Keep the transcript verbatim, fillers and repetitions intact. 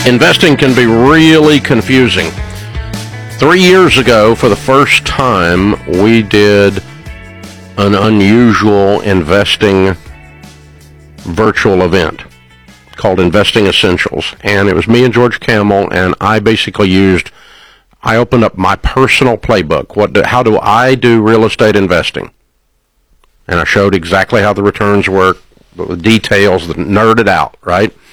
Investing can be really confusing. Three years ago, for the first time, we did an unusual investing virtual event called Investing Essentials. And it was me and George Kamel, and I basically used, I opened up my personal playbook. What do, how do I do real estate investing? And I showed exactly how the returns work, the details, the nerded out, right?